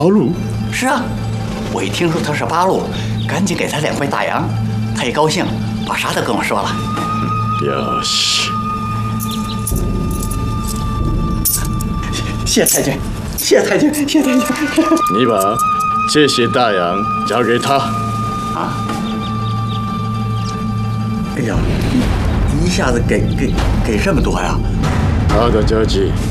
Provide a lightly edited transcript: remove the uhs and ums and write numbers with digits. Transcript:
八路？ 是啊，我一听说他是八路，赶紧给他2块大洋，他一高兴，把啥都跟我说了。 哟西， 谢太君，谢太君，谢太君。 你把这些大洋交给他。 啊！哎呀，一下子给这么多呀！ 他的交际